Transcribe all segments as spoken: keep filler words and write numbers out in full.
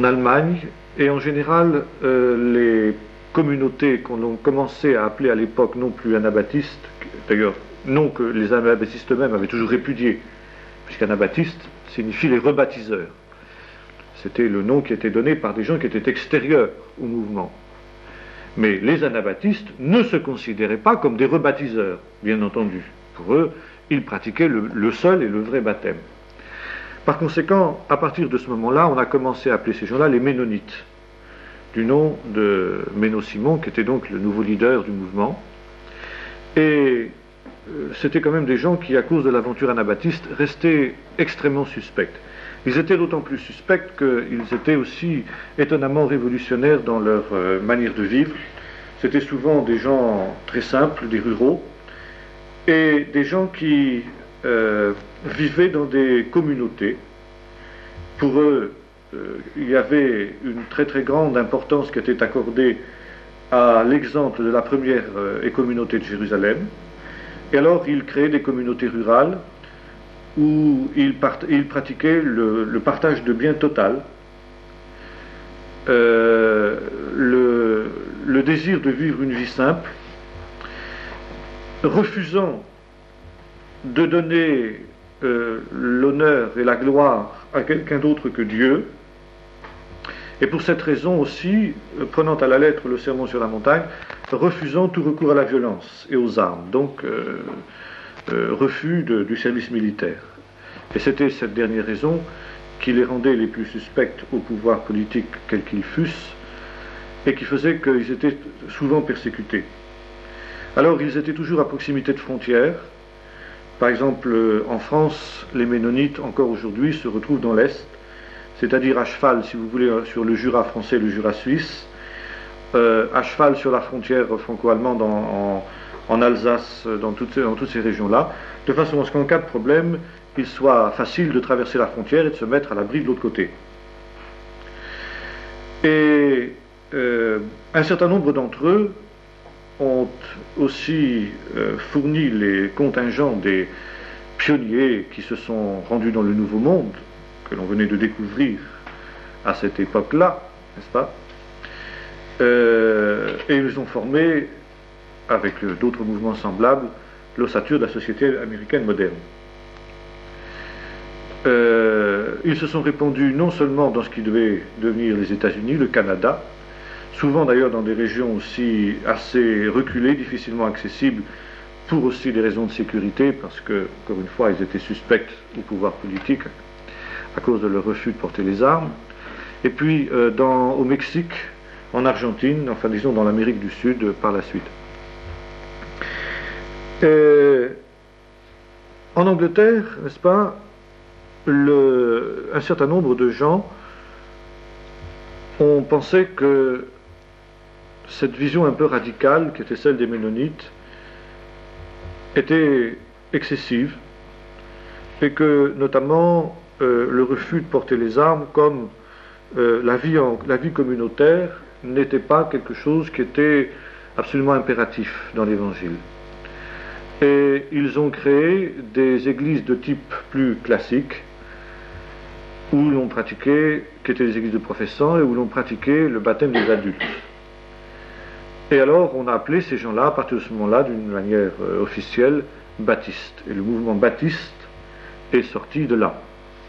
en Allemagne, et en général, euh, les communautés qu'on a commencé à appeler à l'époque non plus anabaptistes, d'ailleurs, non que les anabaptistes eux-mêmes avaient toujours répudié, puisqu'anabaptiste signifie les rebaptiseurs. C'était le nom qui était donné par des gens qui étaient extérieurs au mouvement. Mais les anabaptistes ne se considéraient pas comme des rebaptiseurs, bien entendu. Pour eux, ils pratiquaient le, le seul et le vrai baptême. Par conséquent, à partir de ce moment-là, on a commencé à appeler ces gens-là les Ménonites, du nom de Menno Simon, qui était donc le nouveau leader du mouvement. Et euh, c'était quand même des gens qui, à cause de l'aventure anabaptiste, restaient extrêmement suspects. Ils étaient d'autant plus suspects qu'ils étaient aussi étonnamment révolutionnaires dans leur euh, manière de vivre. C'était souvent des gens très simples, des ruraux, et des gens qui euh, vivaient dans des communautés. Pour eux, euh, il y avait une très très grande importance qui était accordée à l'exemple de la première euh, communauté de Jérusalem. Et alors, ils créaient des communautés rurales où ils, ils pratiquaient le, le partage de biens total, euh, le, le désir de vivre une vie simple, refusant de donner euh, l'honneur et la gloire à quelqu'un d'autre que Dieu, et pour cette raison aussi, euh, prenant à la lettre le sermon sur la montagne, refusant tout recours à la violence et aux armes, donc euh, euh, refus de, du service militaire. Et c'était cette dernière raison qui les rendait les plus suspects au pouvoir politique, quels qu'ils fussent, et qui faisait qu'ils étaient souvent persécutés. Alors, ils étaient toujours à proximité de frontières. Par exemple, en France, les Ménonites, encore aujourd'hui, se retrouvent dans l'Est, c'est-à-dire à cheval, si vous voulez, sur le Jura français et le Jura suisse, euh, à cheval sur la frontière franco-allemande en, en, en Alsace, dans toutes, dans toutes ces régions-là, de façon à ce qu'en cas de problème, il soit facile de traverser la frontière et de se mettre à l'abri de l'autre côté. Et euh, un certain nombre d'entre eux ont aussi euh, fourni les contingents des pionniers qui se sont rendus dans le Nouveau Monde, que l'on venait de découvrir à cette époque-là, n'est-ce pas? euh, Et ils ont formé, avec euh, d'autres mouvements semblables, l'ossature de la société américaine moderne. Euh, ils se sont répandus non seulement dans ce qui devait devenir les États-Unis, le Canada, souvent d'ailleurs dans des régions aussi assez reculées, difficilement accessibles, pour aussi des raisons de sécurité, parce que, encore une fois, ils étaient suspects au pouvoir politique à cause de leur refus de porter les armes, et puis euh, dans, au Mexique, en Argentine, enfin disons dans l'Amérique du Sud euh, par la suite. Et en Angleterre, n'est-ce pas, le, un certain nombre de gens ont pensé que cette vision un peu radicale, qui était celle des Ménonites, était excessive, et que notamment euh, le refus de porter les armes, comme euh, la vie en, la vie communautaire, n'était pas quelque chose qui était absolument impératif dans l'Évangile. Et ils ont créé des églises de type plus classique, où l'on pratiquait, qui étaient des églises de professants, et où l'on pratiquait le baptême des adultes. Et alors, on a appelé ces gens-là, à partir de ce moment-là, d'une manière euh, officielle, baptistes. Et le mouvement baptiste est sorti de là.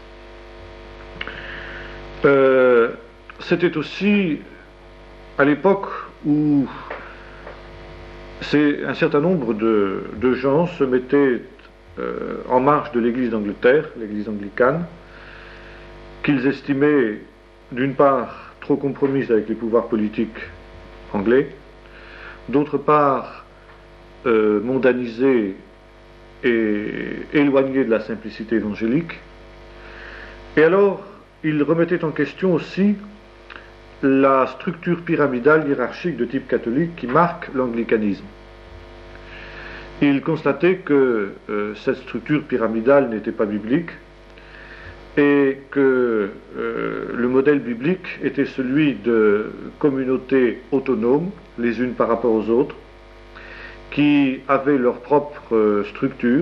Euh, c'était aussi à l'époque où c'est, un certain nombre de, de gens se mettaient euh, en marge de l'Église d'Angleterre, l'Église anglicane, qu'ils estimaient, d'une part, trop compromise avec les pouvoirs politiques anglais, d'autre part, euh, mondanisés et éloignés de la simplicité évangélique. Et alors, ils remettaient en question aussi la structure pyramidale hiérarchique de type catholique qui marque l'anglicanisme. Ils constataient que euh, cette structure pyramidale n'était pas biblique, et que euh, le modèle biblique était celui de communautés autonomes, les unes par rapport aux autres, qui avaient leur propre euh, structure,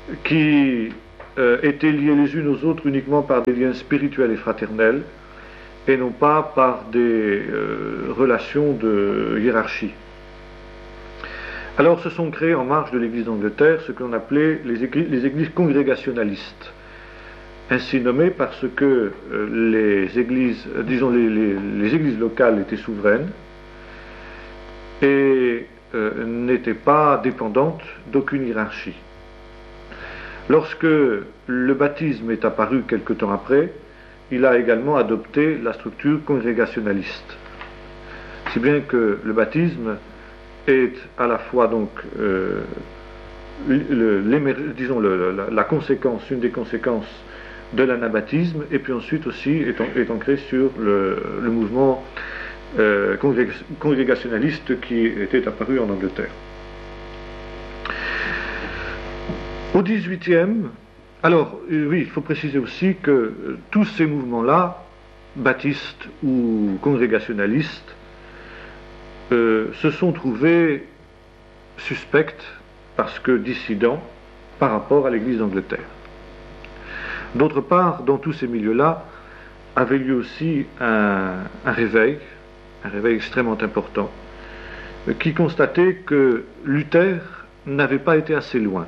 qui euh, étaient liées les unes aux autres uniquement par des liens spirituels et fraternels, et non pas par des euh, relations de hiérarchie. Alors se sont créés en marge de l'Église d'Angleterre ce qu'on appelait les églises, les églises congrégationalistes, ainsi nommées parce que euh, les églises, euh, disons les, les, les églises locales étaient souveraines et euh, n'étaient pas dépendantes d'aucune hiérarchie. Lorsque le baptisme est apparu quelque temps après, il a également adopté la structure congrégationaliste. Si bien que le baptisme est à la fois donc euh, le, disons le, la, la conséquence, une des conséquences de l'anabaptisme, et puis ensuite aussi est, en, est ancré sur le, le mouvement euh, congrégationaliste qui était apparu en Angleterre. Au dix-huitième, alors euh, oui, il faut préciser aussi que euh, tous ces mouvements-là, baptistes ou congrégationalistes, euh, se sont trouvés suspects parce que dissidents par rapport à l'Église d'Angleterre. D'autre part, dans tous ces milieux-là, avait lieu aussi un, un réveil, un réveil extrêmement important, euh, qui constatait que Luther n'avait pas été assez loin.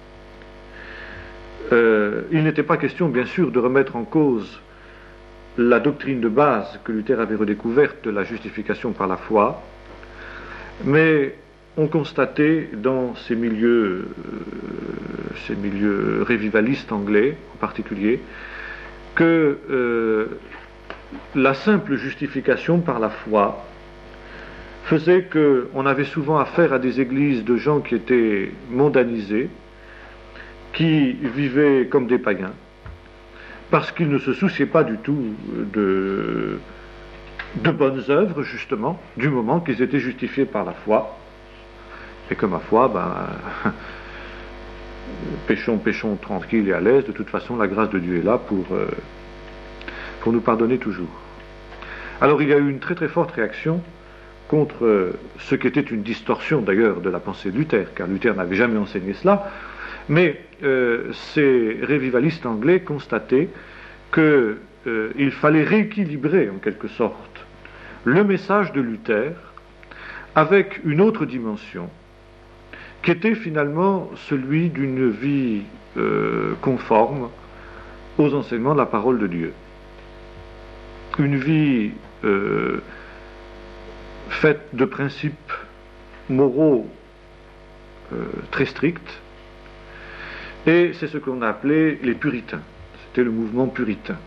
Euh, il n'était pas question, bien sûr, de remettre en cause la doctrine de base que Luther avait redécouverte de la justification par la foi, mais on constatait dans ces milieux, euh, ces milieux révivalistes anglais en particulier, que euh, la simple justification par la foi faisait qu'on avait souvent affaire à des églises de gens qui étaient mondanisés, qui vivaient comme des païens, parce qu'ils ne se souciaient pas du tout de, de bonnes œuvres, justement, du moment qu'ils étaient justifiés par la foi, et que ma foi, ben, péchons, péchons tranquille et à l'aise, de toute façon la grâce de Dieu est là pour, euh, pour nous pardonner toujours. Alors il y a eu une très très forte réaction contre ce qui était une distorsion d'ailleurs de la pensée de Luther, car Luther n'avait jamais enseigné cela. Mais euh, ces révivalistes anglais constataient qu'il euh, fallait rééquilibrer en quelque sorte le message de Luther avec une autre dimension qui était finalement celui d'une vie euh, conforme aux enseignements de la parole de Dieu. Une vie euh, faite de principes moraux euh, très stricts. Et c'est ce qu'on a appelé les puritains. C'était le mouvement puritain,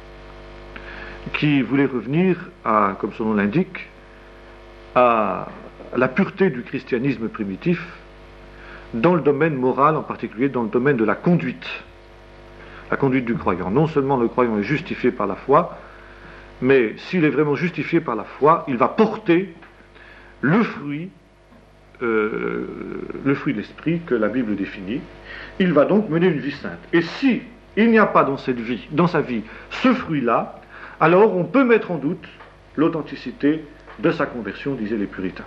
qui voulait revenir à, comme son nom l'indique, à la pureté du christianisme primitif, dans le domaine moral, en particulier dans le domaine de la conduite. La conduite du croyant. Non seulement le croyant est justifié par la foi, mais s'il est vraiment justifié par la foi, il va porter le fruit, euh, le fruit de l'esprit que la Bible définit. Il va donc mener une vie sainte. Et si il n'y a pas dans cette vie, dans sa vie, ce fruit-là, alors on peut mettre en doute l'authenticité de sa conversion, disaient les puritains.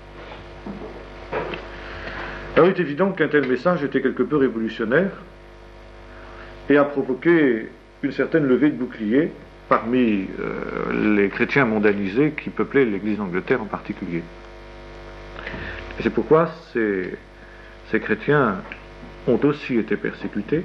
Alors il est évident qu'un tel message était quelque peu révolutionnaire et a provoqué une certaine levée de boucliers parmi euh, les chrétiens mondanisés qui peuplaient l'Église d'Angleterre en particulier. Et c'est pourquoi ces, ces chrétiens ont aussi été persécutés.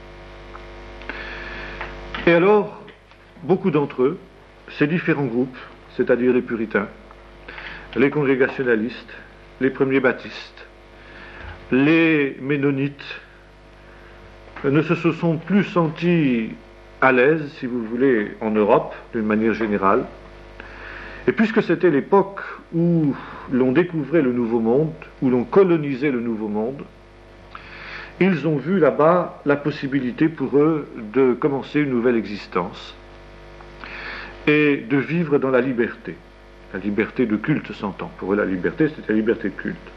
Et alors, beaucoup d'entre eux, ces différents groupes, c'est-à-dire les puritains, les congrégationalistes, les premiers baptistes, les ménonites, ne se sont plus sentis à l'aise, si vous voulez, en Europe, d'une manière générale. Et puisque c'était l'époque où l'on découvrait le Nouveau Monde, où l'on colonisait le Nouveau Monde, ils ont vu là-bas la possibilité pour eux de commencer une nouvelle existence et de vivre dans la liberté. La liberté de culte s'entend. Pour eux, la liberté, c'était la liberté de culte.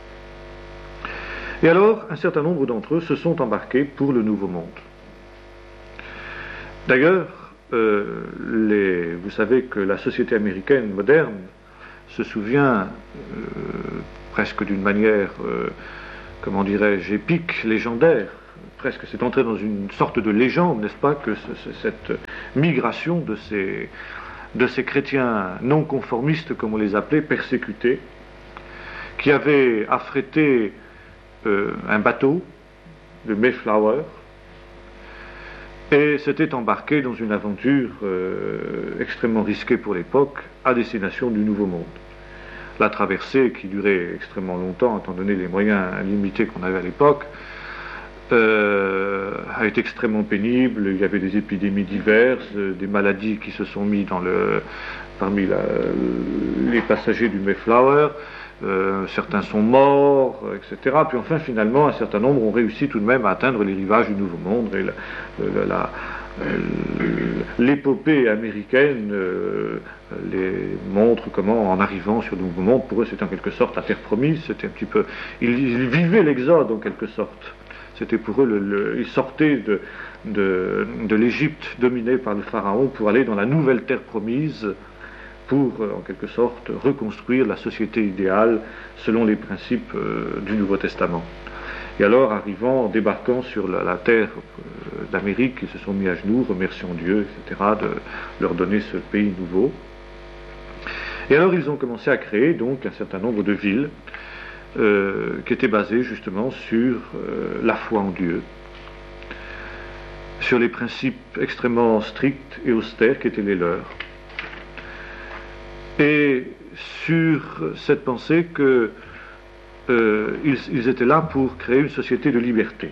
Et alors, un certain nombre d'entre eux se sont embarqués pour le Nouveau Monde. D'ailleurs, euh, les, vous savez que la société américaine moderne se souvient euh, presque d'une manière, euh, comment dirais-je, épique, légendaire, presque c'est entré dans une sorte de légende, n'est-ce pas, que ce, ce, cette migration de ces, de ces chrétiens non conformistes, comme on les appelait, persécutés, qui avaient affrété euh, un bateau, le Mayflower, et s'étaient embarqués dans une aventure euh, extrêmement risquée pour l'époque, à destination du Nouveau Monde. La traversée, qui durait extrêmement longtemps, étant donné les moyens limités qu'on avait à l'époque, euh, a été extrêmement pénible. Il y avait des épidémies diverses, euh, des maladies qui se sont mises dans le, parmi la, les passagers du Mayflower. Euh, certains sont morts, et cetera. Puis enfin, finalement, un certain nombre ont réussi tout de même à atteindre les rivages du Nouveau Monde. Et la, la, la, l'épopée américaine euh, les montre comment, en arrivant sur le Nouveau Monde, pour eux, c'était en quelque sorte la terre promise. C'était un petit peu, ils, ils vivaient l'exode en quelque sorte. C'était pour eux, le, le, ils sortaient de, de, de l'Égypte dominée par le pharaon pour aller dans la nouvelle terre promise, pour, en quelque sorte, reconstruire la société idéale selon les principes euh, du Nouveau Testament. Et alors, arrivant, débarquant sur la, la terre euh, d'Amérique, ils se sont mis à genoux, remerciant Dieu, et cetera, de leur donner ce pays nouveau. Et alors, ils ont commencé à créer, donc, un certain nombre de villes euh, qui étaient basées, justement, sur euh, la foi en Dieu, sur les principes extrêmement stricts et austères qui étaient les leurs. Et sur cette pensée que euh, ils, ils étaient là pour créer une société de liberté.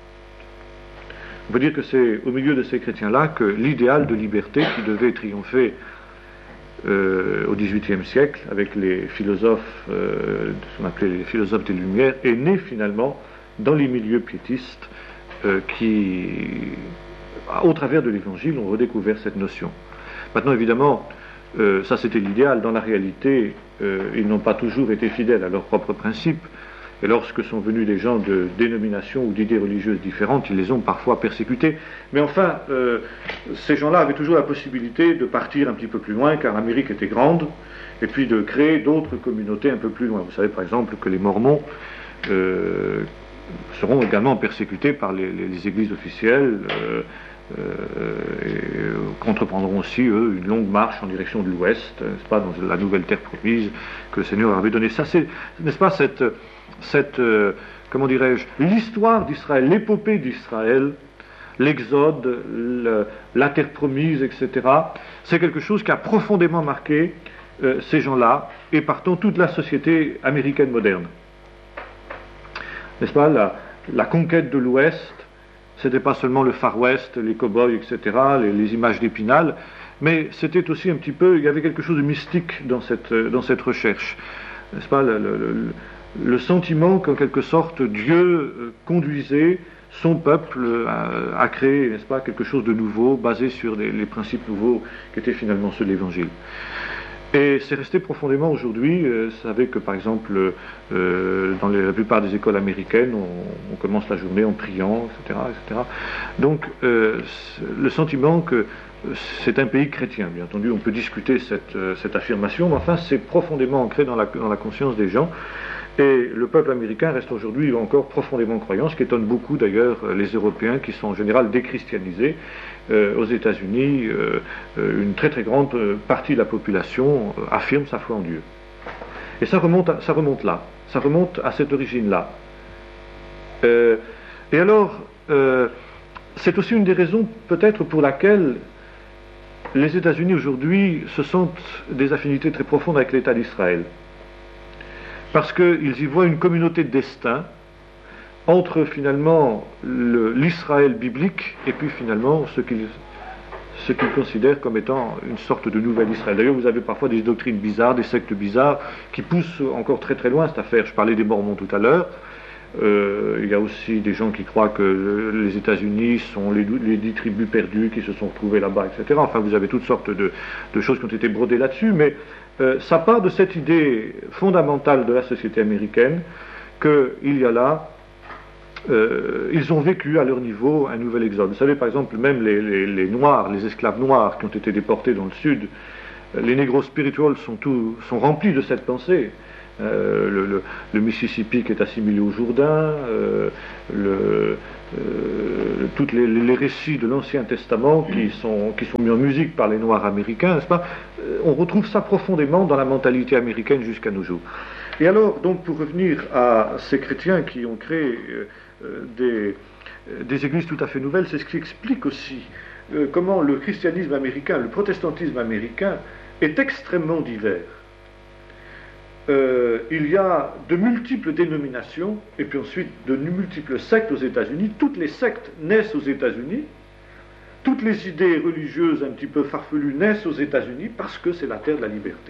On peut dire que c'est au milieu de ces chrétiens-là que l'idéal de liberté qui devait triompher euh, au dix-huitième siècle avec les philosophes, euh, ce qu'on appelait les philosophes des Lumières, est né finalement dans les milieux piétistes euh, qui, au travers de l'Évangile, ont redécouvert cette notion. Maintenant, évidemment, Euh, ça c'était l'idéal. Dans la réalité, euh, ils n'ont pas toujours été fidèles à leurs propres principes, et lorsque sont venus des gens de dénominations ou d'idées religieuses différentes, ils les ont parfois persécutés. Mais enfin, euh, ces gens-là avaient toujours la possibilité de partir un petit peu plus loin, car l'Amérique était grande, et puis de créer d'autres communautés un peu plus loin. Vous savez par exemple que les Mormons euh, seront également persécutés par les, les, les églises officielles, euh, Euh, et entreprendront aussi, eux, une longue marche en direction de l'Ouest, n'est-ce pas, dans la nouvelle terre promise que le Seigneur avait donnée. Ça, c'est, n'est-ce pas, cette, cette euh, comment dirais-je, l'histoire d'Israël, l'épopée d'Israël, l'Exode, le, la terre promise, et cetera, c'est quelque chose qui a profondément marqué euh, ces gens-là, et partant toute la société américaine moderne. N'est-ce pas, la, la conquête de l'Ouest, c'était pas seulement le Far West, les cow-boys, et cetera, les, les images d'Épinal, mais c'était aussi un petit peu, il y avait quelque chose de mystique dans cette, dans cette recherche. N'est-ce pas, le, le, le sentiment qu'en quelque sorte Dieu conduisait son peuple à, à créer, n'est-ce pas, quelque chose de nouveau, basé sur les, les principes nouveaux qui étaient finalement ceux de l'Évangile. Et c'est resté profondément aujourd'hui. Euh, vous savez que par exemple, euh, dans les, la plupart des écoles américaines, on, on commence la journée en priant, et cetera, et cetera. Donc, euh, le sentiment que c'est un pays chrétien, bien entendu, on peut discuter cette, euh, cette affirmation, mais enfin, c'est profondément ancré dans la, dans la conscience des gens. Et le peuple américain reste aujourd'hui encore profondément croyant, ce qui étonne beaucoup d'ailleurs les Européens qui sont en général déchristianisés. Euh, aux États-Unis, euh, une très très grande partie de la population euh, affirme sa foi en Dieu. Et ça remonte, à, ça remonte là, ça remonte à cette origine-là. Euh, et alors, euh, c'est aussi une des raisons peut-être pour laquelle les États-Unis aujourd'hui se sentent des affinités très profondes avec l'État d'Israël. Parce qu'ils y voient une communauté de destin entre finalement le, l'Israël biblique et puis finalement ce qu'ils, ce qu'ils considèrent comme étant une sorte de nouvel Israël. D'ailleurs, vous avez parfois des doctrines bizarres, des sectes bizarres qui poussent encore très très loin cette affaire. Je parlais des Mormons tout à l'heure. Euh, il y a aussi des gens qui croient que les États-Unis sont les, les dix tribus perdues qui se sont retrouvées là-bas, et cetera. Enfin, vous avez toutes sortes de, de choses qui ont été brodées là-dessus, mais euh, ça part de cette idée fondamentale de la société américaine qu'il y a là, euh, ils ont vécu à leur niveau un nouvel exode. Vous savez, par exemple, même les, les, les Noirs, les esclaves noirs qui ont été déportés dans le Sud, les négros spirituels sont, tout, sont remplis de cette pensée. euh, le, le, le Mississippi qui est assimilé au Jourdain, euh, le, euh, tous les, les récits de l'Ancien Testament qui sont, qui sont mis en musique par les Noirs américains, n'est-ce pas? On retrouve ça profondément dans la mentalité américaine jusqu'à nos jours. Et alors, donc, pour revenir à ces chrétiens qui ont créé euh, des, des églises tout à fait nouvelles, c'est ce qui explique aussi euh, comment le christianisme américain, le protestantisme américain est extrêmement divers. Euh, il y a de multiples dénominations et puis ensuite de multiples sectes aux États-Unis. Toutes les sectes naissent aux États-Unis. Toutes les idées religieuses un petit peu farfelues naissent aux États-Unis parce que c'est la terre de la liberté.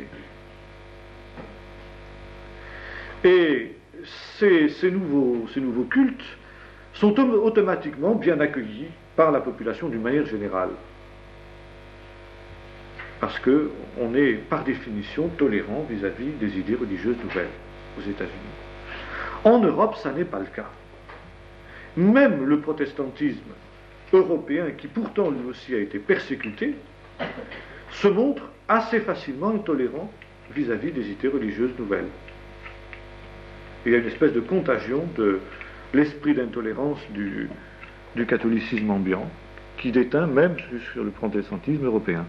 Et ces, ces, nouveaux, ces nouveaux cultes sont automatiquement bien accueillis par la population d'une manière générale. Parce qu'on est, par définition, tolérant vis-à-vis des idées religieuses nouvelles aux États-Unis. En Europe, ça n'est pas le cas. Même le protestantisme européen, qui pourtant lui aussi a été persécuté, se montre assez facilement intolérant vis-à-vis des idées religieuses nouvelles. Il y a une espèce de contagion de l'esprit d'intolérance du, du catholicisme ambiant, qui déteint même sur le protestantisme européen.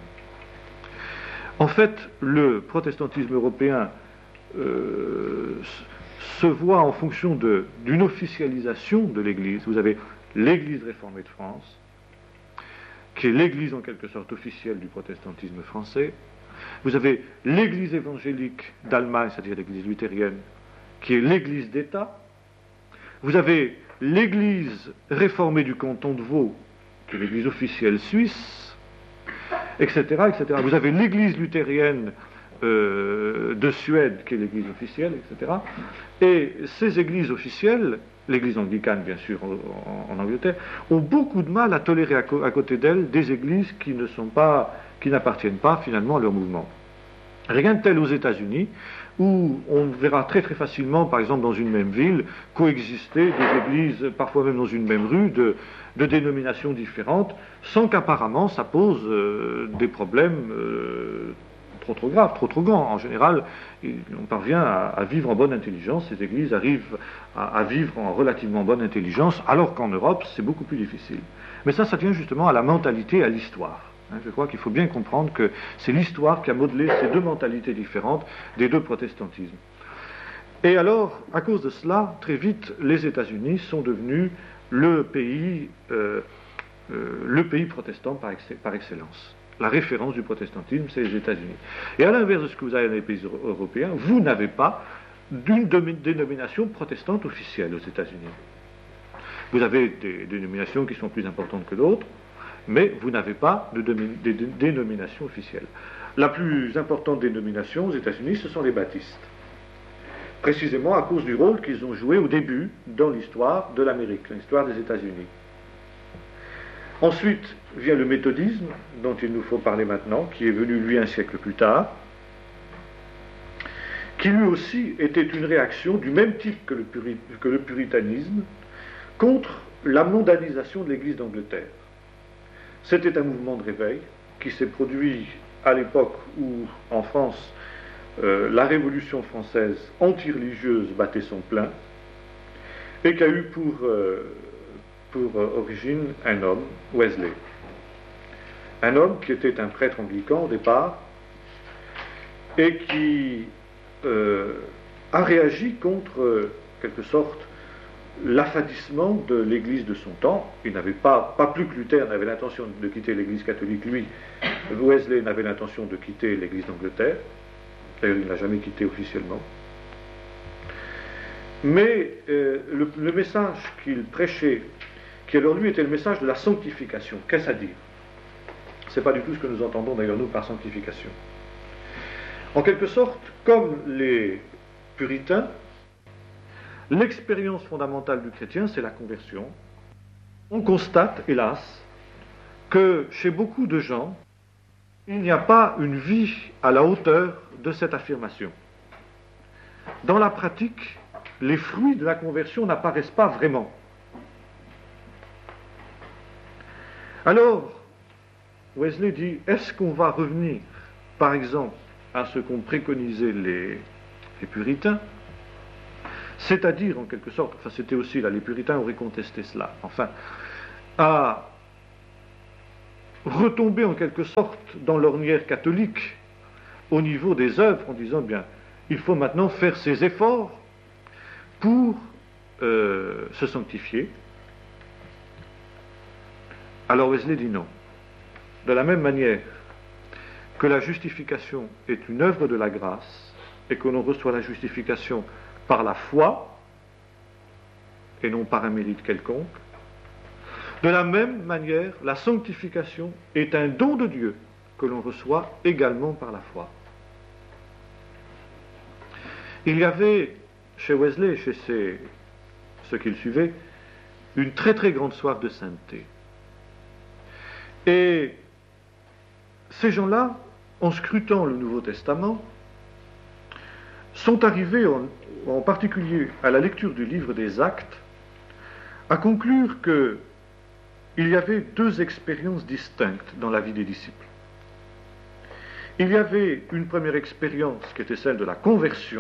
En fait, le protestantisme européen euh, se voit en fonction de, d'une officialisation de l'Église. Vous avez l'Église réformée de France, qui est l'Église en quelque sorte officielle du protestantisme français. Vous avez l'Église évangélique d'Allemagne, c'est-à-dire l'Église luthérienne, qui est l'Église d'État. Vous avez l'Église réformée du canton de Vaud, qui est l'Église officielle suisse, et cetera, et cetera. Vous avez l'Église luthérienne euh, de Suède, qui est l'Église officielle, et cetera. Et ces églises officielles, l'Église anglicane, bien sûr, en, en Angleterre, ont beaucoup de mal à tolérer à, co- à côté d'elles des églises qui ne sont pas, qui n'appartiennent pas finalement à leur mouvement. Rien de tel aux États-Unis, où on verra très très facilement, par exemple dans une même ville, coexister des églises, parfois même dans une même rue, de, de dénominations différentes, sans qu'apparemment ça pose euh, des problèmes euh, trop trop graves, trop trop grands. En général, on parvient à, à vivre en bonne intelligence, ces églises arrivent à, à vivre en relativement bonne intelligence, alors qu'en Europe c'est beaucoup plus difficile. Mais ça, ça tient justement à la mentalité, à l'histoire. Je crois qu'il faut bien comprendre que c'est l'histoire qui a modelé ces deux mentalités différentes des deux protestantismes. Et alors, à cause de cela, très vite, les États-Unis sont devenus le pays, euh, euh, le pays protestant par, ex- par excellence. La référence du protestantisme, c'est les États-Unis. Et à l'inverse de ce que vous avez dans les pays euro- européens, vous n'avez pas d'une domi- dénomination protestante officielle aux États-Unis. Vous avez des dénominations qui sont plus importantes que d'autres, mais vous n'avez pas de, domi- de, de dénomination officielle. La plus importante dénomination aux États-Unis, ce sont les baptistes. Précisément à cause du rôle qu'ils ont joué au début dans l'histoire de l'Amérique, l'histoire des États-Unis. Ensuite vient le méthodisme, dont il nous faut parler maintenant, qui est venu lui un siècle plus tard, qui lui aussi était une réaction du même type que le, puri- que le puritanisme contre la mondanisation de l'Église d'Angleterre. C'était un mouvement de réveil qui s'est produit à l'époque où, en France, euh, la Révolution française anti-religieuse battait son plein et qui a eu pour, euh, pour euh, origine un homme, Wesley. Un homme qui était un prêtre anglican au départ et qui euh, a réagi contre, euh, quelque sorte, l'affadissement de l'Église de son temps. Il n'avait pas, pas plus que Luther n'avait l'intention de quitter l'Église catholique, lui, Wesley n'avait l'intention de quitter l'Église d'Angleterre. D'ailleurs, il ne l'a jamais quitté officiellement. Mais euh, le, le message qu'il prêchait, qui alors lui était le message de la sanctification, qu'est-ce à dire? Ce n'est pas du tout ce que nous entendons d'ailleurs nous par sanctification. En quelque sorte, comme les puritains, l'expérience fondamentale du chrétien, c'est la conversion. On constate, hélas, que chez beaucoup de gens, il n'y a pas une vie à la hauteur de cette affirmation. Dans la pratique, les fruits de la conversion n'apparaissent pas vraiment. Alors, Wesley dit, est-ce qu'on va revenir, par exemple, à ce qu'ont préconisé les, les puritains, c'est-à-dire en quelque sorte, enfin c'était aussi là, les puritains auraient contesté cela, enfin, à retomber en quelque sorte dans l'ornière catholique au niveau des œuvres en disant bien, il faut maintenant faire ces efforts pour euh, se sanctifier. Alors Wesley dit non. De la même manière que la justification est une œuvre de la grâce et que l'on reçoit la justification par la foi et non par un mérite quelconque, de la même manière, la sanctification est un don de Dieu que l'on reçoit également par la foi. Il y avait chez Wesley et chez ses, ceux qui le suivaient une très très grande soif de sainteté. Et ces gens-là, en scrutant le Nouveau Testament, sont arrivés, en, en particulier à la lecture du livre des Actes, à conclure que il y avait deux expériences distinctes dans la vie des disciples. Il y avait une première expérience qui était celle de la conversion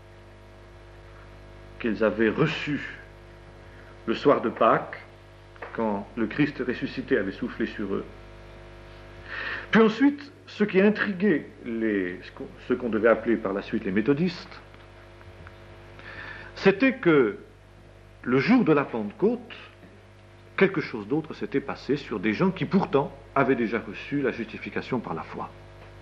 qu'ils avaient reçue le soir de Pâques, quand le Christ ressuscité avait soufflé sur eux. Puis ensuite, ce qui intriguait les, ce qu'on devait appeler par la suite les méthodistes, c'était que le jour de la Pentecôte, quelque chose d'autre s'était passé sur des gens qui pourtant avaient déjà reçu la justification par la foi.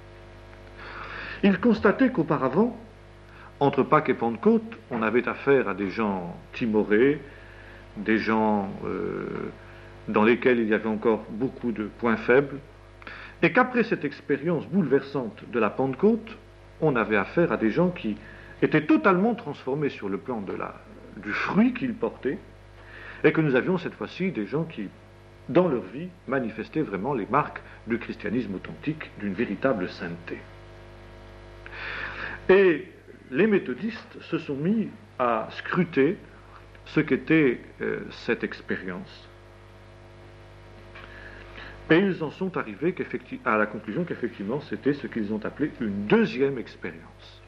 Ils constataient qu'auparavant, entre Pâques et Pentecôte, on avait affaire à des gens timorés, des gens euh, dans lesquels il y avait encore beaucoup de points faibles, et qu'après cette expérience bouleversante de la Pentecôte, on avait affaire à des gens qui étaient totalement transformés sur le plan de la, du fruit qu'ils portaient, et que nous avions cette fois-ci des gens qui, dans leur vie, manifestaient vraiment les marques du christianisme authentique, d'une véritable sainteté. Et les méthodistes se sont mis à scruter ce qu'était euh, cette expérience. Et ils en sont arrivés à la conclusion qu'effectivement c'était ce qu'ils ont appelé une deuxième expérience.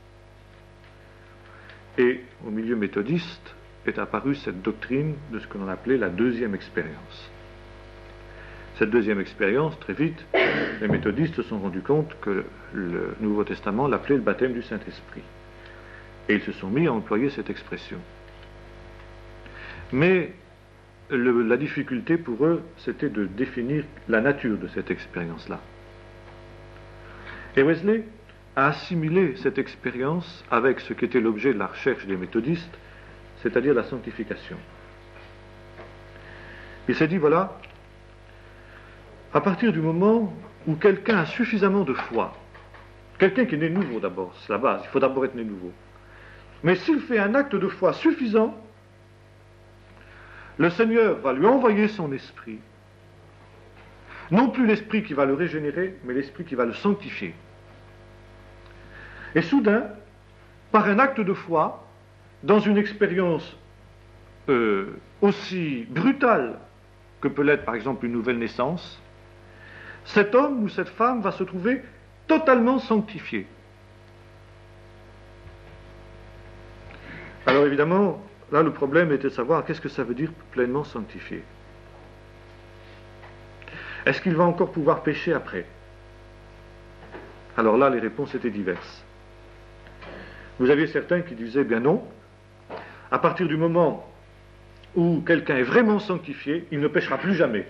Et au milieu méthodiste est apparue cette doctrine de ce que l'on appelait la deuxième expérience. Cette deuxième expérience, très vite, les méthodistes se sont rendus compte que le Nouveau Testament l'appelait le baptême du Saint-Esprit. Et ils se sont mis à employer cette expression. Mais le, la difficulté pour eux, c'était de définir la nature de cette expérience-là. Et Wesley a assimilé cette expérience avec ce qui était l'objet de la recherche des méthodistes, c'est-à-dire la sanctification. Il s'est dit, voilà, à partir du moment où quelqu'un a suffisamment de foi, quelqu'un qui est né nouveau d'abord, c'est la base, il faut d'abord être né nouveau, mais s'il fait un acte de foi suffisant, le Seigneur va lui envoyer son esprit, non plus l'esprit qui va le régénérer, mais l'esprit qui va le sanctifier. Et soudain, par un acte de foi, dans une expérience euh, aussi brutale que peut l'être par exemple une nouvelle naissance, cet homme ou cette femme va se trouver totalement sanctifié. Alors évidemment, là le problème était de savoir qu'est-ce que ça veut dire pleinement sanctifié. Est-ce qu'il va encore pouvoir pécher après? Alors là les réponses étaient diverses. Vous aviez certains qui disaient bien non, à partir du moment où quelqu'un est vraiment sanctifié, il ne péchera plus jamais.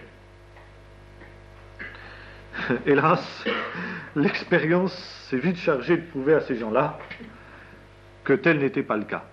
Hélas, l'expérience s'est vite chargée de prouver à ces gens-là que tel n'était pas le cas.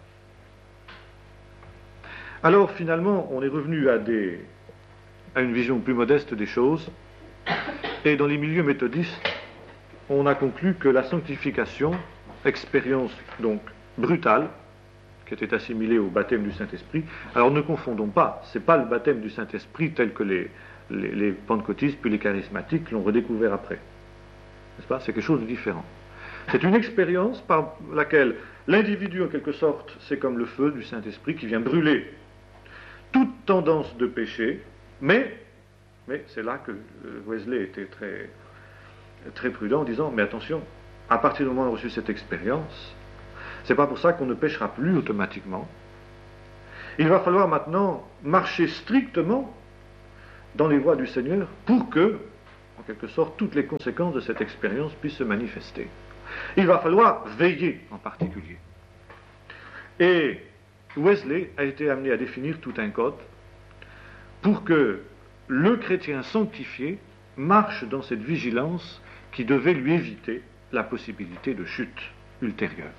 Alors finalement, on est revenu à, des, à une vision plus modeste des choses, et dans les milieux méthodistes, on a conclu que la sanctification, expérience donc brutale, qui était assimilée au baptême du Saint-Esprit, alors ne confondons pas, ce n'est pas le baptême du Saint-Esprit tel que les, les, les pentecôtistes puis les charismatiques l'ont redécouvert après. N'est-ce pas? C'est quelque chose de différent. C'est une expérience par laquelle l'individu, en quelque sorte, c'est comme le feu du Saint-Esprit qui vient brûler toute tendance de péché, mais, mais c'est là que Wesley était très, très prudent en disant, mais attention, à partir du moment où on a reçu cette expérience, C'est pas pour ça qu'on ne péchera plus automatiquement. Il va falloir maintenant marcher strictement dans les voies du Seigneur pour que, en quelque sorte, toutes les conséquences de cette expérience puissent se manifester. Il va falloir veiller en particulier. Et Wesley a été amené à définir tout un code pour que le chrétien sanctifié marche dans cette vigilance qui devait lui éviter la possibilité de chute ultérieure.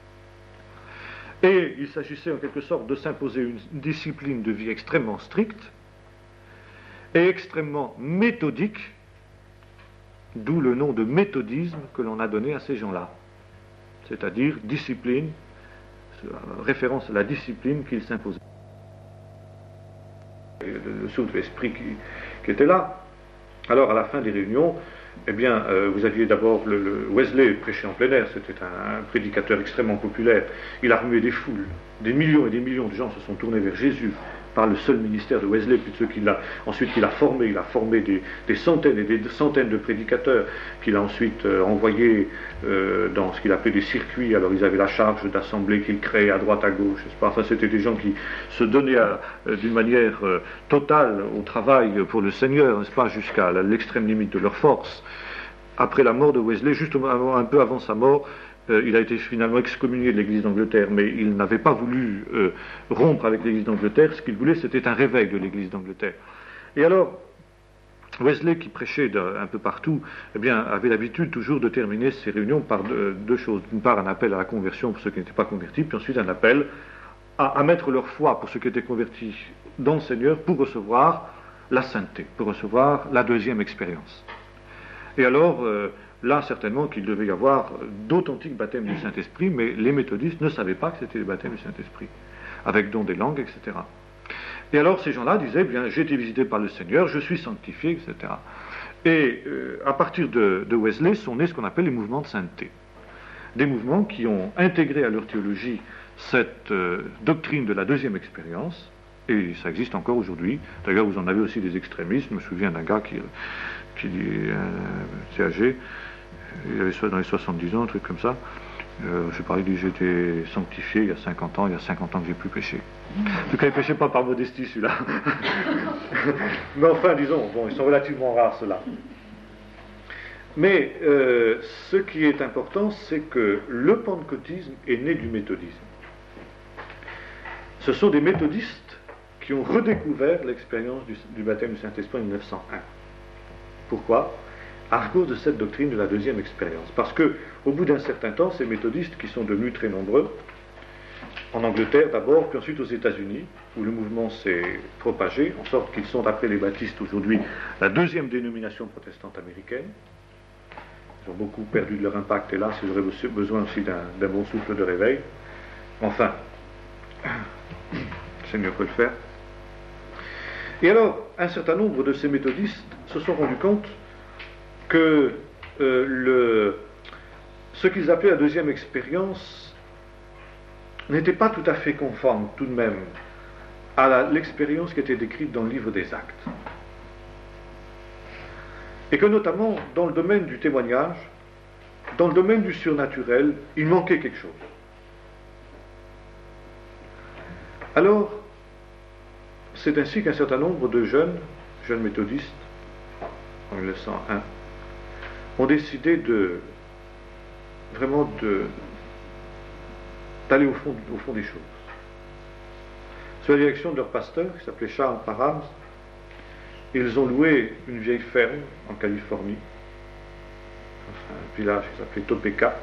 Et il s'agissait en quelque sorte de s'imposer une discipline de vie extrêmement stricte et extrêmement méthodique, d'où le nom de méthodisme que l'on a donné à ces gens-là, c'est-à-dire discipline, référence à la discipline qu'ils s'imposaient. Le souffle l'esprit qui, qui était là. Alors à la fin des réunions, eh bien, euh, vous aviez d'abord le, le Wesley prêché en plein air, c'était un, un prédicateur extrêmement populaire. Il a remué des foules, des millions et des millions de gens se sont tournés vers Jésus par le seul ministère de Wesley, puis de ceux qu'il a ensuite qu'il a formé. Il a formé des, des centaines et des centaines de prédicateurs qu'il a ensuite euh, envoyés euh, dans ce qu'il appelait des circuits. Alors ils avaient la charge d'assembler qu'il créait à droite à gauche, n'est-ce pas? Enfin, c'était des gens qui se donnaient euh, d'une manière euh, totale au travail pour le Seigneur, n'est-ce pas, jusqu'à l'extrême limite de leur force. Après la mort de Wesley, juste un peu avant sa mort, Euh, il a été finalement excommunié de l'Église d'Angleterre, mais il n'avait pas voulu euh, rompre avec l'Église d'Angleterre. Ce qu'il voulait, c'était un réveil de l'Église d'Angleterre. Et alors, Wesley, qui prêchait de, un peu partout, eh bien, avait l'habitude toujours de terminer ses réunions par deux, deux choses. D'une part, un appel à la conversion pour ceux qui n'étaient pas convertis, puis ensuite un appel à, à mettre leur foi pour ceux qui étaient convertis dans le Seigneur pour recevoir la sainteté, pour recevoir la deuxième expérience. Et alors, euh, là, certainement qu'il devait y avoir d'authentiques baptêmes du Saint-Esprit, mais les méthodistes ne savaient pas que c'était les baptêmes du Saint-Esprit, avec don des langues, et cetera. Et alors, ces gens-là disaient, bien, j'ai été visité par le Seigneur, je suis sanctifié, et cetera. Et euh, à partir de, de Wesley sont nés ce qu'on appelle les mouvements de sainteté. Des mouvements qui ont intégré à leur théologie cette euh, doctrine de la deuxième expérience, et ça existe encore aujourd'hui. D'ailleurs, vous en avez aussi des extrémistes. Je me souviens d'un gars qui, qui dit, euh, c'est âgé, il avait soit dans les soixante-dix ans, un truc comme ça. Euh, je sais pas, il dit, j'étais sanctifié il y a cinquante ans, il y a cinquante ans que j'ai plus péché. En tout cas, il ne péchait pas par modestie, celui-là. Mais enfin, disons, bon, ils sont relativement rares, ceux-là. Mais euh, ce qui est important, c'est que le pentecôtisme est né du méthodisme. Ce sont des méthodistes qui ont redécouvert l'expérience du, du baptême du Saint-Esprit en mille neuf cent un. Pourquoi? À cause de cette doctrine de la deuxième expérience. Parce que, au bout d'un certain temps, ces méthodistes, qui sont devenus très nombreux, en Angleterre d'abord, puis ensuite aux États-Unis, où le mouvement s'est propagé, en sorte qu'ils sont, après les baptistes aujourd'hui, la deuxième dénomination protestante américaine. Ils ont beaucoup perdu de leur impact, et là, ils auraient besoin aussi d'un, d'un bon souffle de réveil. Enfin, le Seigneur peut le faire. Et alors, un certain nombre de ces méthodistes se sont rendus compte que euh, le, ce qu'ils appelaient la deuxième expérience n'était pas tout à fait conforme, tout de même, à la, l'expérience qui était décrite dans le livre des Actes. Et que notamment, dans le domaine du témoignage, dans le domaine du surnaturel, il manquait quelque chose. Alors, c'est ainsi qu'un certain nombre de jeunes, jeunes méthodistes, en mille neuf cent un, ont décidé de, vraiment de, d'aller au fond, au fond des choses. Sous la direction de leur pasteur, qui s'appelait Charles Parham, ils ont loué une vieille ferme en Californie, un village qui s'appelait Topeka,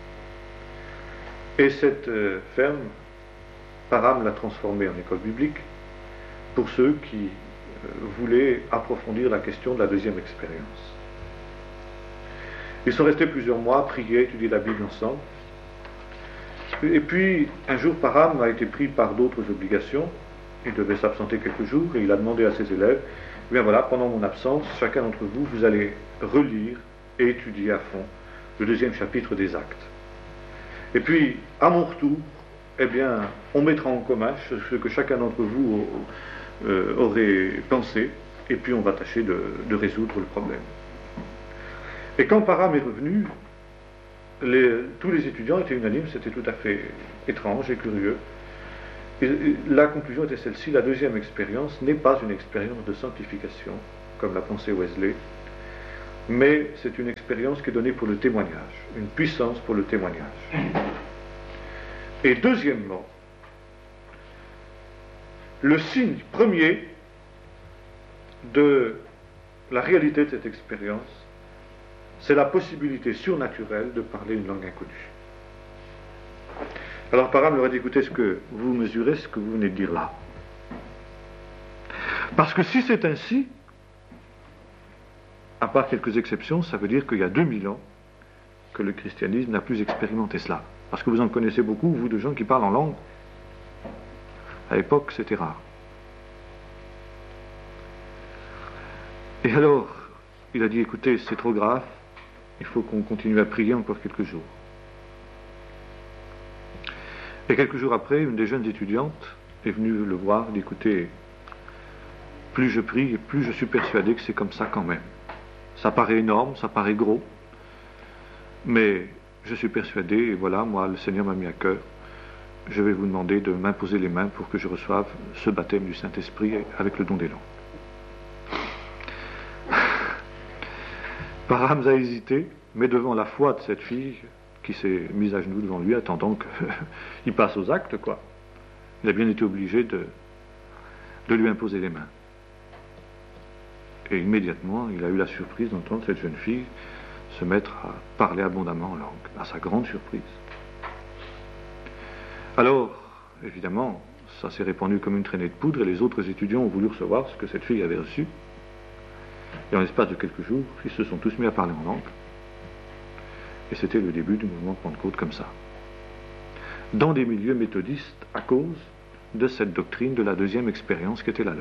et cette euh, ferme, Parham l'a transformée en école biblique pour ceux qui euh, voulaient approfondir la question de la deuxième expérience. Ils sont restés plusieurs mois, prier, étudier la Bible ensemble. Et puis, un jour, Parham a été pris par d'autres obligations. Il devait s'absenter quelques jours et il a demandé à ses élèves, eh bien voilà, pendant mon absence, chacun d'entre vous, vous allez relire et étudier à fond le deuxième chapitre des Actes. Et puis, à mon retour, eh bien, on mettra en commun ce que chacun d'entre vous euh, aurait pensé, et puis on va tâcher de, de résoudre le problème. Et quand Parham est revenu, les, tous les étudiants étaient unanimes, c'était tout à fait étrange et curieux. Et, et la conclusion était celle-ci: la deuxième expérience n'est pas une expérience de sanctification, comme l'a pensé Wesley, mais c'est une expérience qui est donnée pour le témoignage, une puissance pour le témoignage. Et deuxièmement, le signe premier de la réalité de cette expérience, c'est la possibilité surnaturelle de parler une langue inconnue. Alors Parham leur a dit: écoutez, ce que vous mesurez, ce que vous venez de dire là. Parce que si c'est ainsi, à part quelques exceptions, ça veut dire qu'il y a deux mille ans que le christianisme n'a plus expérimenté cela. Parce que vous en connaissez beaucoup, vous, de gens qui parlent en langue. À l'époque, c'était rare. Et alors, il a dit: écoutez, c'est trop grave, il faut qu'on continue à prier encore quelques jours. Et quelques jours après, une des jeunes étudiantes est venue le voir, dit: écoutez, plus je prie, plus je suis persuadé que c'est comme ça quand même. Ça paraît énorme, ça paraît gros, mais je suis persuadé, et voilà, moi, le Seigneur m'a mis à cœur, je vais vous demander de m'imposer les mains pour que je reçoive ce baptême du Saint-Esprit avec le don des langues. Parham a hésité, mais devant la foi de cette fille qui s'est mise à genoux devant lui, attendant qu'il passe aux actes, quoi, il a bien été obligé de, de lui imposer les mains. Et immédiatement, il a eu la surprise d'entendre cette jeune fille se mettre à parler abondamment en langue, à sa grande surprise. Alors, évidemment, ça s'est répandu comme une traînée de poudre, et les autres étudiants ont voulu recevoir ce que cette fille avait reçu. Et en l'espace de quelques jours, ils se sont tous mis à parler en langue. Et c'était le début du mouvement de Pentecôte comme ça. Dans des milieux méthodistes, à cause de cette doctrine de la deuxième expérience qui était la leur.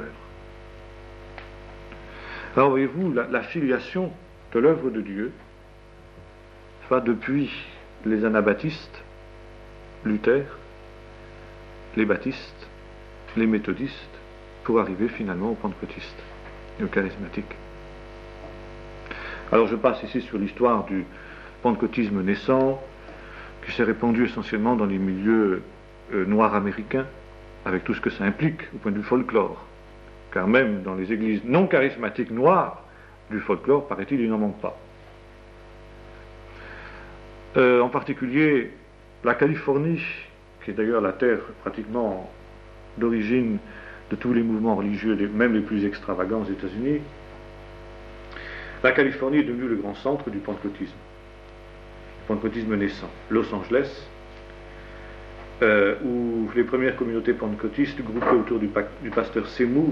Alors voyez-vous, la, la filiation de l'œuvre de Dieu va depuis les anabaptistes, Luther, les baptistes, les méthodistes, pour arriver finalement aux pentecôtistes et aux charismatiques. Alors je passe ici sur l'histoire du pentecôtisme naissant, qui s'est répandu essentiellement dans les milieux euh, noirs américains, avec tout ce que ça implique au point de vue folklore. Car même dans les églises non charismatiques noires, du folklore, paraît-il, il n'en manque pas. Euh, en particulier, la Californie, qui est d'ailleurs la terre pratiquement d'origine de tous les mouvements religieux, même les plus extravagants aux États-Unis, la Californie est devenue le grand centre du pentecôtisme, le pentecôtisme naissant. Los Angeles, euh, où les premières communautés pentecôtistes groupées autour du, du pasteur Seymour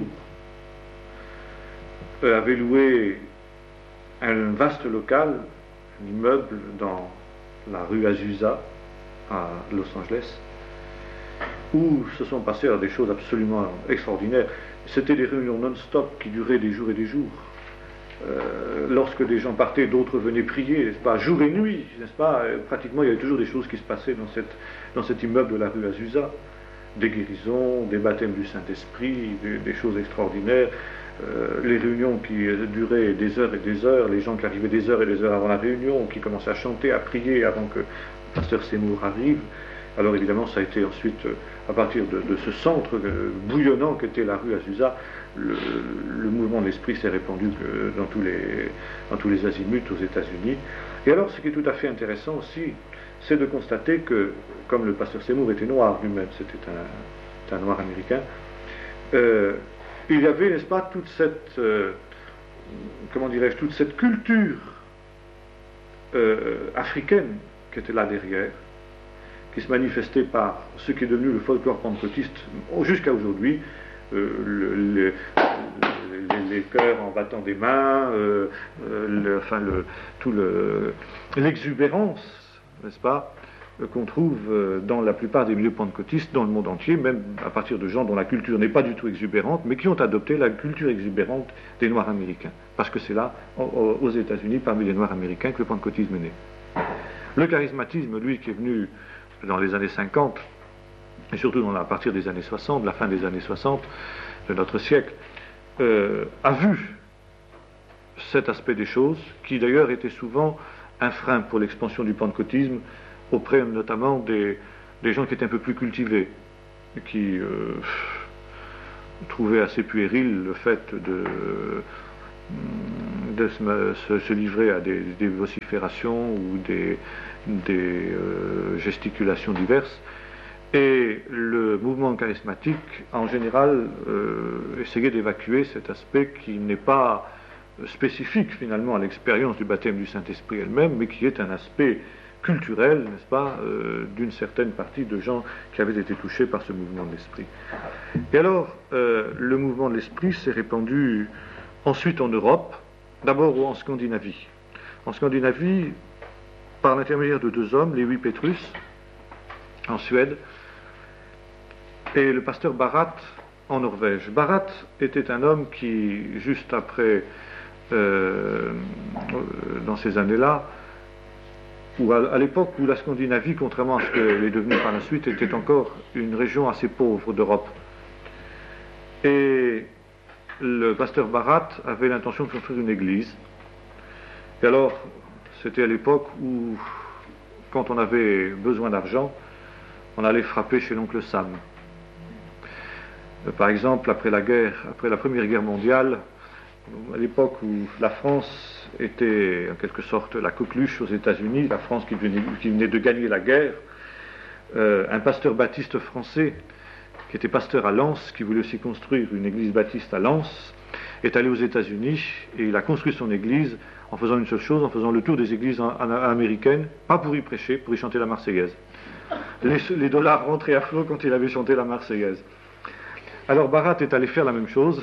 euh, avaient loué un vaste local, un immeuble dans la rue Azusa à Los Angeles, où se sont passées des choses absolument extraordinaires. C'était des réunions non-stop qui duraient des jours et des jours. Euh, lorsque des gens partaient, d'autres venaient prier, n'est-ce pas, jour et nuit, n'est-ce pas, euh, pratiquement il y avait toujours des choses qui se passaient dans, cette, dans cet immeuble de la rue Azusa, des guérisons, des baptêmes du Saint-Esprit, des, des choses extraordinaires, euh, les réunions qui duraient des heures et des heures, les gens qui arrivaient des heures et des heures avant la réunion, qui commençaient à chanter, à prier avant que le pasteur Seymour arrive. Alors évidemment ça a été ensuite, à partir de, de ce centre euh, bouillonnant qu'était la rue Azusa, Le, le mouvement de l'esprit s'est répandu dans tous, les, dans tous les azimuts aux États-Unis. Et alors, ce qui est tout à fait intéressant aussi, c'est de constater que, comme le pasteur Seymour était noir lui-même, c'était un, un noir américain, euh, il y avait, n'est-ce pas, toute cette, euh, comment dirais-je, toute cette culture euh, africaine qui était là derrière, qui se manifestait par ce qui est devenu le folklore pentecôtiste jusqu'à aujourd'hui. Euh, le, le, les, les chœurs en battant des mains, euh, euh, le, enfin le, tout le, l'exubérance, n'est-ce pas, euh, qu'on trouve euh, dans la plupart des milieux pentecôtistes dans le monde entier, même à partir de gens dont la culture n'est pas du tout exubérante, mais qui ont adopté la culture exubérante des Noirs américains, parce que c'est là, aux, aux États-Unis, parmi les Noirs américains, que le pentecôtisme est né. Le charismatisme, lui, qui est venu dans les années cinquante, et surtout dans la, à partir des années soixante, la fin des années soixante de notre siècle, euh, a vu cet aspect des choses, qui d'ailleurs était souvent un frein pour l'expansion du pentecôtisme auprès notamment des, des gens qui étaient un peu plus cultivés, qui euh, trouvaient assez puéril le fait de, de se, se livrer à des, des vociférations ou des, des euh, gesticulations diverses. Et le mouvement charismatique, en général, euh, essayait d'évacuer cet aspect qui n'est pas spécifique finalement à l'expérience du baptême du Saint-Esprit elle-même, mais qui est un aspect culturel, n'est-ce pas, euh, d'une certaine partie de gens qui avaient été touchés par ce mouvement de l'Esprit. Et alors, euh, le mouvement de l'Esprit s'est répandu ensuite en Europe, d'abord en Scandinavie. En Scandinavie, par l'intermédiaire de deux hommes, Lewi Petrus, en Suède, et le pasteur Barat en Norvège. Barat était un homme qui, juste après, euh, dans ces années-là, ou à, à l'époque où la Scandinavie, contrairement à ce qu'elle est devenue par la suite, était encore une région assez pauvre d'Europe. Et le pasteur Barat avait l'intention de construire une église. Et alors, c'était à l'époque où, quand on avait besoin d'argent, on allait frapper chez l'oncle Sam. Par exemple, après la guerre, après la Première Guerre mondiale, à l'époque où la France était en quelque sorte la coqueluche aux États-Unis, la France qui venait, qui venait de gagner la guerre, euh, un pasteur baptiste français, qui était pasteur à Lens, qui voulait aussi construire une église baptiste à Lens, est allé aux États-Unis et il a construit son église en faisant une seule chose, en faisant le tour des églises en, en, américaines, pas pour y prêcher, pour y chanter la Marseillaise. Les, les dollars rentraient à flot quand il avait chanté la Marseillaise. Alors Barat est allé faire la même chose,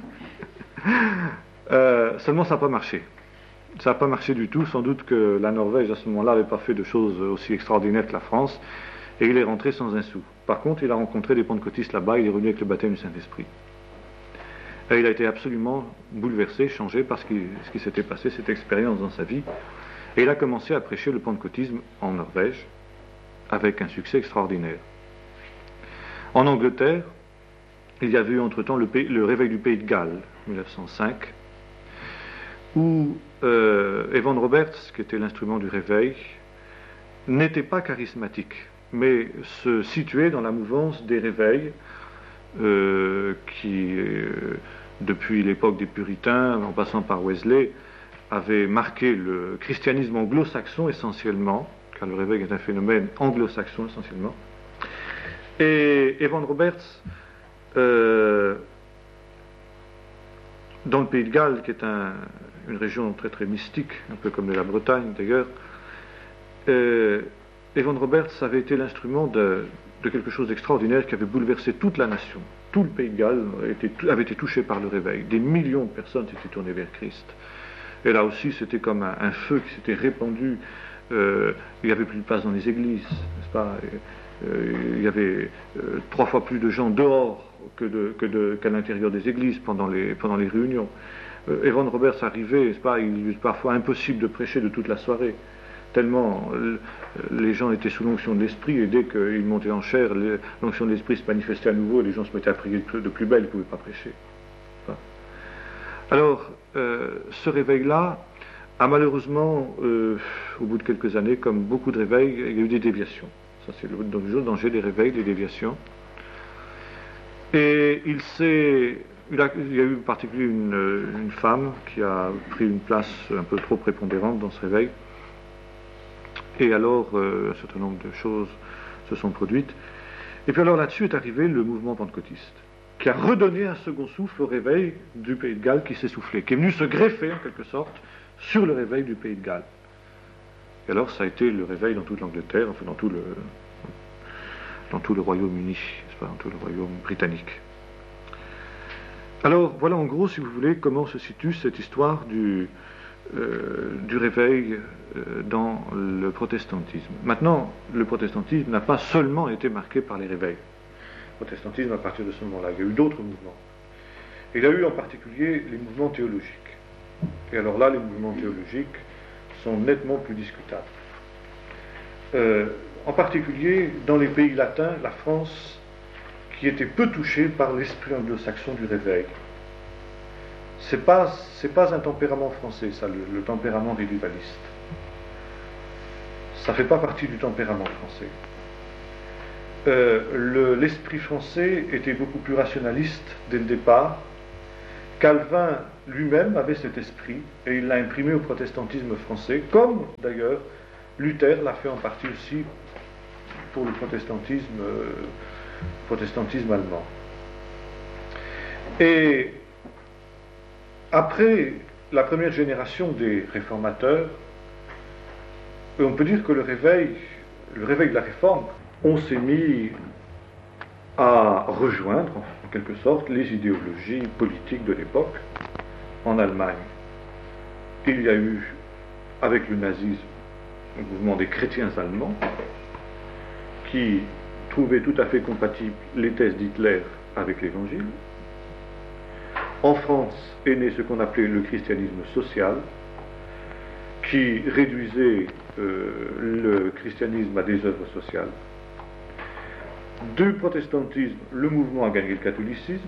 euh, seulement ça n'a pas marché. Ça n'a pas marché du tout, sans doute que la Norvège à ce moment-là n'avait pas fait de choses aussi extraordinaires que la France, et il est rentré sans un sou. Par contre, il a rencontré des pentecôtistes là-bas, il est revenu avec le baptême du Saint-Esprit. Et il a été absolument bouleversé, changé par ce qui, ce qui s'était passé, cette expérience dans sa vie, et il a commencé à prêcher le pentecôtisme en Norvège, avec un succès extraordinaire. En Angleterre, il y avait eu entre-temps le, le réveil du Pays de Galles, mille neuf cent cinq, où euh, Evan Roberts, qui était l'instrument du réveil, n'était pas charismatique, mais se situait dans la mouvance des réveils euh, qui, euh, depuis l'époque des Puritains, en passant par Wesley, avait marqué le christianisme anglo-saxon essentiellement, car le réveil est un phénomène anglo-saxon essentiellement. Et Evan Roberts, Euh, dans le Pays de Galles, qui est un, une région très très mystique, un peu comme la Bretagne d'ailleurs, euh, Evan Roberts avait été l'instrument de, de quelque chose d'extraordinaire qui avait bouleversé toute la nation. Tout le Pays de Galles était, avait été touché par le réveil. Des millions de personnes s'étaient tournées vers Christ. Et là aussi, c'était comme un, un feu qui s'était répandu. Euh, il n'y avait plus de place dans les églises, n'est-ce pas ? Euh, il y avait euh, trois fois plus de gens dehors que de, que de, qu'à l'intérieur des églises pendant les, pendant les réunions. Euh, Evan Roberts arrivait, n'est-ce pas, il est parfois impossible de prêcher de toute la soirée, tellement euh, les gens étaient sous l'onction de l'esprit, et dès qu'ils montaient en chair, les, l'onction de l'esprit se manifestait à nouveau, et les gens se mettaient à prier de, de plus belle, ils ne pouvaient pas prêcher. Enfin. Alors, euh, ce réveil-là a malheureusement, euh, au bout de quelques années, comme beaucoup de réveils, il y a eu des déviations. Ça, c'est le danger des réveils, des déviations. Et il s'est, il, a, il y a eu en particulier une, une femme qui a pris une place un peu trop prépondérante dans ce réveil. Et alors, euh, un certain nombre de choses se sont produites. Et puis alors là-dessus est arrivé le mouvement pentecôtiste, qui a redonné un second souffle au réveil du Pays de Galles qui s'essoufflait, qui est venu se greffer en quelque sorte sur le réveil du Pays de Galles. Et alors ça a été le réveil dans toute l'Angleterre, enfin dans tout le, dans tout le Royaume-Uni, n'est-ce pas, dans tout le Royaume britannique. Alors voilà en gros, si vous voulez, comment se situe cette histoire du, euh, du réveil euh, dans le protestantisme. Maintenant, le protestantisme n'a pas seulement été marqué par les réveils. Le protestantisme, à partir de ce moment-là, il y a eu d'autres mouvements. Il y a eu en particulier les mouvements théologiques. Et alors là, les mouvements théologiques sont nettement plus discutables. Euh, en particulier dans les pays latins, la France, qui était peu touchée par l'esprit anglo-saxon du réveil. C'est pas, c'est pas un tempérament français, ça, le, le tempérament médiévaliste. ça ne fait pas partie du tempérament français. Euh, le, l'esprit français était beaucoup plus rationaliste dès le départ. Calvin lui-même avait cet esprit et il l'a imprimé au protestantisme français, comme d'ailleurs Luther l'a fait en partie aussi pour le protestantisme, euh, protestantisme allemand. Et après la première génération des réformateurs, on peut dire que le réveil, le réveil de la réforme, on s'est mis à rejoindre, en quelque sorte, les idéologies politiques de l'époque. En Allemagne, il y a eu, avec le nazisme, le mouvement des chrétiens allemands, qui trouvaient tout à fait compatibles les thèses d'Hitler avec l'Évangile. En France est né ce qu'on appelait le christianisme social, qui réduisait euh, le christianisme à des œuvres sociales. Du protestantisme, le mouvement a gagné le catholicisme,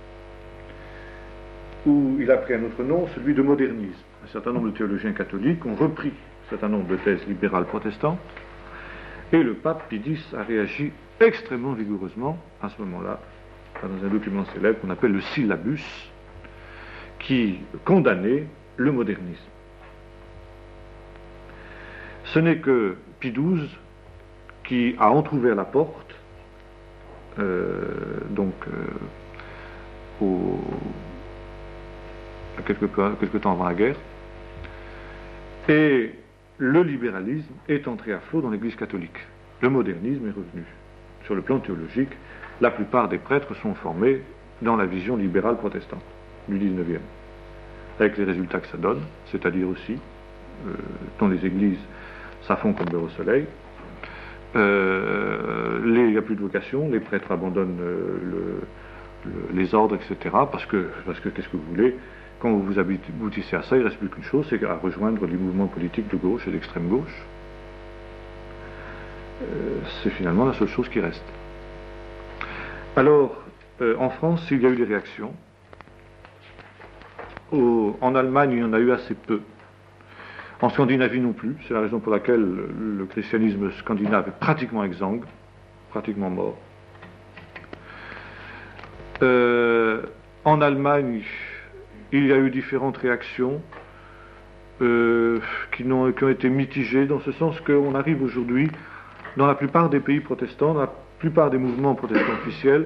où il a pris un autre nom, celui de modernisme. Un certain nombre de théologiens catholiques ont repris un certain nombre de thèses libérales protestantes, et le pape Pie X a réagi extrêmement vigoureusement à ce moment-là, dans un document célèbre qu'on appelle le Syllabus, qui condamnait le modernisme. Ce n'est que Pie douze qui a entrouvert la porte, euh, donc euh, au, quelque, peu, quelque temps avant la guerre, et le libéralisme est entré à flot dans l'Église catholique. Le modernisme est revenu. Sur le plan théologique, la plupart des prêtres sont formés dans la vision libérale protestante du dix-neuvième, avec les résultats que ça donne, c'est-à-dire aussi, euh, dans les églises, ça fond comme beurre au soleil. Euh, les, il n'y a plus de vocation, les prêtres abandonnent euh, le, le, les ordres, et cetera. Parce que, parce que qu'est-ce que vous voulez, quand vous vous aboutissez à ça, il ne reste plus qu'une chose, c'est à rejoindre les mouvements politiques de gauche et d'extrême gauche. Euh, c'est finalement la seule chose qui reste. Alors, euh, en France, il y a eu des réactions. Au, en Allemagne, il y en a eu assez peu. En Scandinavie non plus, c'est la raison pour laquelle le, le christianisme scandinave est pratiquement exsangue, pratiquement mort. Euh, en Allemagne, il y a eu différentes réactions euh, qui, n'ont, qui ont été mitigées, dans ce sens qu'on arrive aujourd'hui, dans la plupart des pays protestants, dans la plupart des mouvements protestants officiels,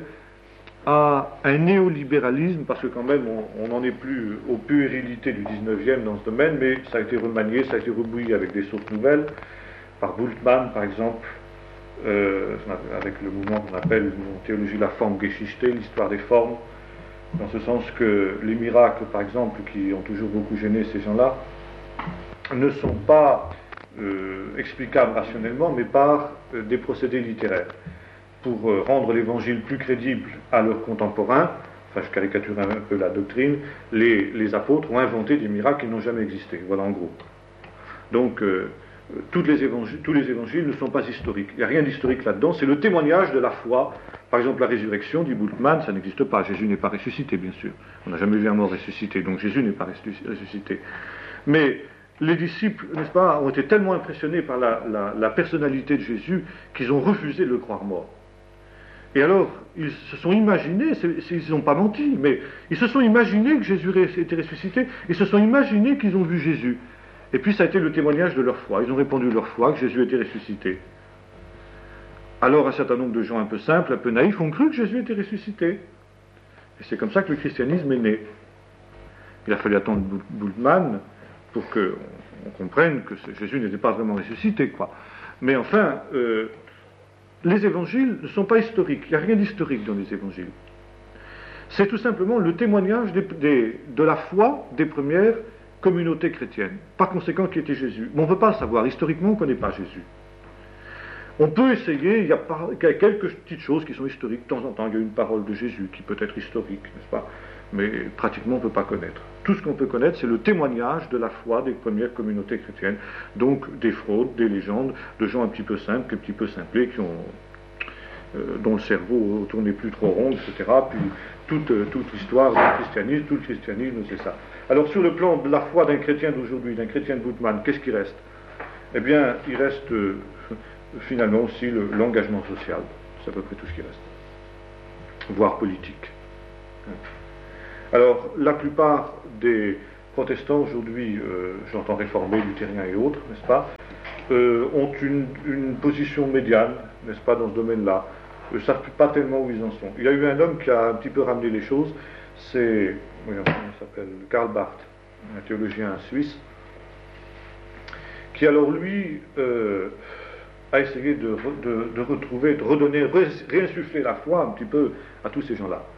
à un néolibéralisme, parce que quand même on n'en est plus aux puérilités du dix-neuvième dans ce domaine, mais ça a été remanié, ça a été rebouilli avec des sources nouvelles, par Bultmann par exemple, euh, avec le mouvement qu'on appelle en théologie la Formgeschichte, l'histoire des formes, dans ce sens que les miracles par exemple, qui ont toujours beaucoup gêné ces gens-là, ne sont pas euh, explicables rationnellement, mais par euh, des procédés littéraires. Pour euh, rendre l'évangile plus crédible à leurs contemporains, enfin je caricature un peu la doctrine, les, les apôtres ont inventé des miracles qui n'ont jamais existé, voilà en gros. Donc euh, toutes les évangiles, tous les évangiles ne sont pas historiques, il n'y a rien d'historique là-dedans, c'est le témoignage de la foi. Par exemple la résurrection, dit Bultmann, ça n'existe pas, Jésus n'est pas ressuscité bien sûr, on n'a jamais vu un mort ressuscité, donc Jésus n'est pas ressuscité. Mais les disciples, n'est-ce pas, ont été tellement impressionnés par la, la, la personnalité de Jésus qu'ils ont refusé de le croire mort. Et alors, ils se sont imaginés, ils n'ont pas menti, mais ils se sont imaginés que Jésus était ressuscité, ils se sont imaginés qu'ils ont vu Jésus. Et puis ça a été le témoignage de leur foi. Ils ont répandu leur foi que Jésus était ressuscité. Alors un certain nombre de gens un peu simples, un peu naïfs, ont cru que Jésus était ressuscité. Et c'est comme ça que le christianisme est né. Il a fallu attendre Bultmann pour qu'on comprenne que Jésus n'était pas vraiment ressuscité, quoi. Mais enfin... Euh, les évangiles ne sont pas historiques, il n'y a rien d'historique dans les évangiles. C'est tout simplement le témoignage des, des, de la foi des premières communautés chrétiennes. Par conséquent, qui était Jésus. Mais on ne peut pas le savoir, historiquement on ne connaît pas Jésus. On peut essayer, il y a, par, il y a quelques petites choses qui sont historiques, de temps en temps il y a une parole de Jésus qui peut être historique, n'est-ce pas? Mais pratiquement on ne peut pas connaître. Tout ce qu'on peut connaître, c'est le témoignage de la foi des premières communautés chrétiennes, donc des fraudes, des légendes, de gens un petit peu simples, un petit peu simplés, qui ont, euh, dont le cerveau ne tournait plus trop rond, et cetera. Puis toute, euh, toute l'histoire du christianisme, tout le christianisme, c'est ça. Alors sur le plan de la foi d'un chrétien d'aujourd'hui, d'un chrétien de Bultmann, qu'est-ce qui reste? eh bien, il reste euh, finalement aussi l'engagement social. C'est à peu près tout ce qui reste, voire politique. Alors, la plupart des protestants aujourd'hui, euh, j'entends réformés, luthériens et autres, n'est-ce pas, euh, ont une, une position médiane, n'est-ce pas, dans ce domaine-là. Ils ne savent pas tellement où ils en sont. Il y a eu un homme qui a un petit peu ramené les choses, c'est, comment il s'appelle, Karl Barth, un théologien suisse, qui alors lui euh, a essayé de, de, de retrouver, de redonner, réinsuffler la foi un petit peu à tous ces gens-là.